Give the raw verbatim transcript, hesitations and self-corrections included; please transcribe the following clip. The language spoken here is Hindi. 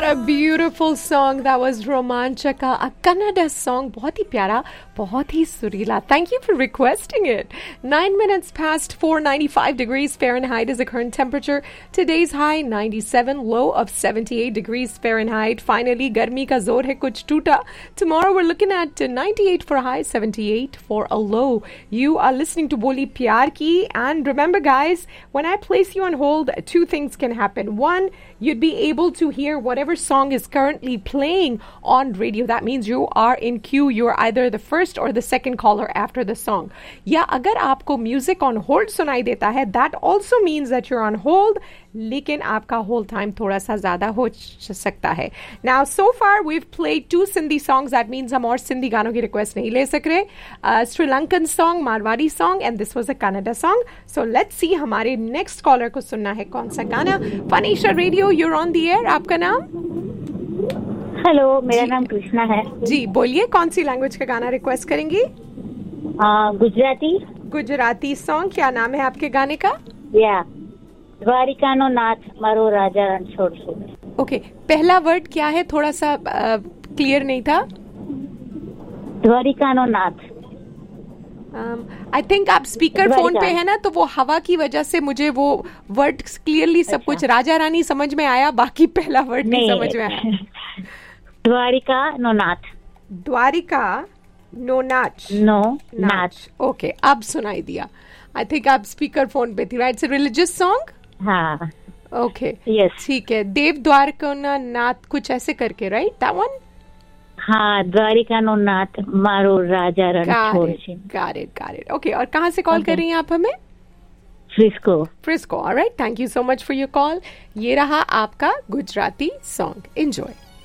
a beautiful song. That was Romanchaka, a Kannada song. बहुत ही प्यारा, बहुत ही सुरीला. Thank you for requesting it. Nine minutes past four, ninety-five degrees Fahrenheit is the current temperature. Today's high ninety-seven, low of seventy-eight degrees Fahrenheit. Finally, गर्मी का जोर है कुछ टूटा. Tomorrow we're looking at ninety-eight for a high, seventy-eight for a low. You are listening to Boli Pyar Ki, and remember, guys, when I place you on hold, two things can happen. One, you'd be able to hear whatever song is currently playing on radio. That means you are in queue. You're either the first or the second caller after the song. या अगर आपको music on hold सुनाई देता है, that also means that you're on hold, लेकिन आपका hold time थोड़ा सा ज़्यादा हो सकता है. Now, so far we've played two Sindhi songs. That means हम और सिंधी गानों की request नहीं ले सक रहे. uh, Sri Lankan song, Marwari song, and this was a Kannada song. So let's see हमारे next caller को सुनना है कौन सा गाना. Fanisha Radio, you're on the air. आपका नाम? हेलो, मेरा नाम कृष्णा है. जी बोलिए, कौन सी लैंग्वेज का गाना रिक्वेस्ट करेंगी? गुजराती. गुजराती सॉन्ग. क्या नाम है आपके गाने का? या द्वारिकानो नाथ मारो राजा रणछोड़ छे. ओके, पहला वर्ड क्या है? थोड़ा सा क्लियर नहीं था. द्वारिकानो नाथ. आई um, थिंक आप स्पीकर फोन पे है ना, तो वो हवा की वजह से मुझे वो वर्ड क्लियरली सब अच्छा. कुछ राजा रानी समझ में आया, बाकी पहला वर्ड नहीं, नहीं समझ में आया. द्वारिका नो नाथ. द्वारिका नो नाच. नो नाच. ओके, अब सुनाई दिया. आई थिंक आप स्पीकर फोन पे थी. Right, it's a religious song. हाँ. ओके, यस, ठीक है. देव द्वारका नाथ कुछ ऐसे करके, राइट, दैट वन. हाँ, द्वारिका नो नाथ मारो राजा रणछोड़ छे. Got it, got it. Okay, और कहाँ से कॉल कर रही हैं आप हमें? Frisco. Frisco. Alright, thank you so much for your call. ये रहा आपका गुजराती सॉन्ग. एंजॉय.